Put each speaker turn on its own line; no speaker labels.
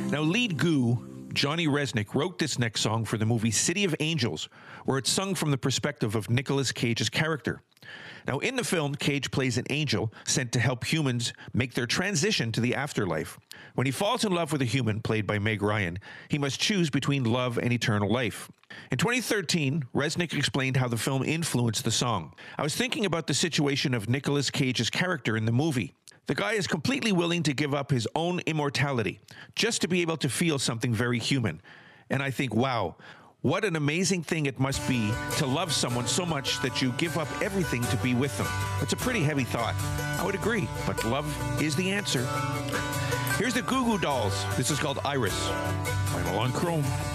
Now, lead goo Johnny Resnick wrote this next song for the movie City of Angels, where it's sung from the perspective of Nicolas Cage's character. Now, in the film, Cage plays an angel sent to help humans make their transition to the afterlife. When he falls in love with a human, played by Meg Ryan, he must choose between love and eternal life. In 2013, Resnick explained how the film influenced the song. I was thinking about the situation of Nicolas Cage's character in the movie. The guy is completely willing to give up his own immortality just to be able to feel something very human. And I think, wow, what an amazing thing it must be to love someone so much that you give up everything to be with them. It's a pretty heavy thought. I would agree, but love is the answer. Here's the Goo Goo Dolls. This is called Iris. Final on Chrome.